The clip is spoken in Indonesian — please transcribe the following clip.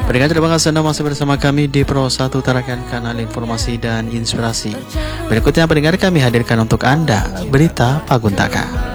Pendengar, terima kasih Anda masih bersama kami di Pro 1 Tarakan Kanal Informasi dan Inspirasi. Berikutnya pendengar, kami hadirkan untuk Anda Berita Paguntaka.